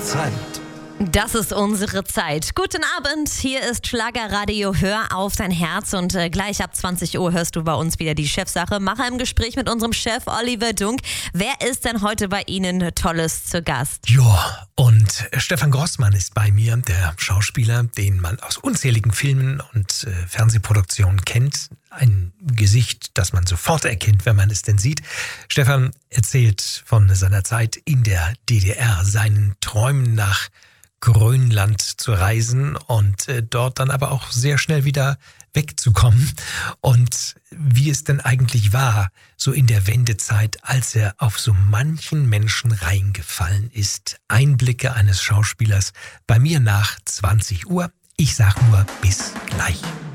Zeit. Das ist unsere Zeit. Guten Abend, hier ist Schlagerradio Hör auf dein Herz und gleich ab 20 Uhr hörst du bei uns wieder die Chefsache. Mache im Gespräch mit unserem Chef Oliver Dunk. Wer ist denn heute bei Ihnen Tolles zu Gast? Ja, und Stefan Grossmann ist bei mir, der Schauspieler, den man aus unzähligen Filmen und Fernsehproduktionen kennt. Ein Gesicht, das man sofort erkennt, wenn man es denn sieht. Stefan erzählt von seiner Zeit in der DDR, seinen Träumen nach Grönland zu reisen und dort dann aber auch sehr schnell wieder wegzukommen. Und wie es denn eigentlich war, so in der Wendezeit, als er auf so manchen Menschen reingefallen ist. Einblicke eines Schauspielers bei mir nach 20 Uhr. Ich sag nur bis gleich.